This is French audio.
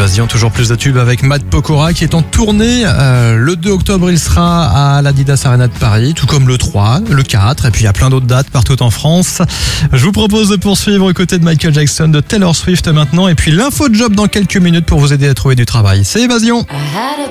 Évasion, toujours plus de tubes avec Matt Pokora qui est en tournée. Le 2 octobre, il sera à l'Adidas Arena de Paris, tout comme le 3, le 4, et puis il y a plein d'autres dates partout en France. Je vous propose de poursuivre aux côtés de Michael Jackson, de Taylor Swift maintenant, et puis l'info de job dans quelques minutes pour vous aider à trouver du travail. C'est Évasion.